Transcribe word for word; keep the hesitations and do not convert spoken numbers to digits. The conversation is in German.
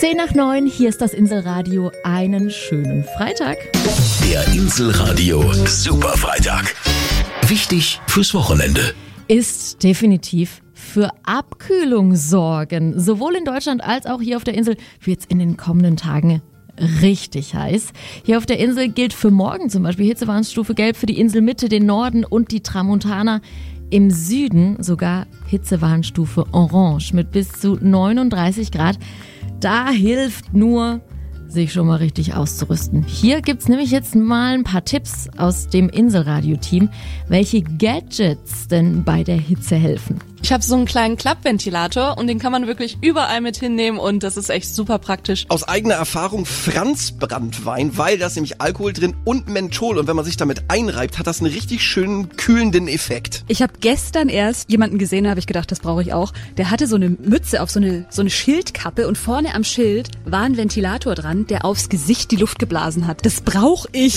Zehn nach neun, hier ist das Inselradio. Einen schönen Freitag. Der Inselradio Superfreitag. Wichtig fürs Wochenende. Ist definitiv für Abkühlung sorgen. Sowohl in Deutschland als auch hier auf der Insel wird es in den kommenden Tagen richtig heiß. Hier auf der Insel gilt für morgen zum Beispiel Hitzewarnstufe Gelb für die Inselmitte, den Norden und die Tramontana. Im Süden sogar Hitzewarnstufe Orange mit bis zu neununddreißig Grad. Da hilft nur, sich schon mal richtig auszurüsten. Hier gibt's nämlich jetzt mal ein paar Tipps aus dem Inselradio-Team, welche Gadgets denn bei der Hitze helfen. Ich habe so einen kleinen Klappventilator und den kann man wirklich überall mit hinnehmen und das ist echt super praktisch. Aus eigener Erfahrung Franzbranntwein, weil da ist nämlich Alkohol drin und Menthol und wenn man sich damit einreibt, hat das einen richtig schönen kühlenden Effekt. Ich habe gestern erst jemanden gesehen, da habe ich gedacht, das brauche ich auch. Der hatte so eine Mütze auf, so eine so eine Schildkappe und vorne am Schild war ein Ventilator dran, der aufs Gesicht die Luft geblasen hat. Das brauche ich.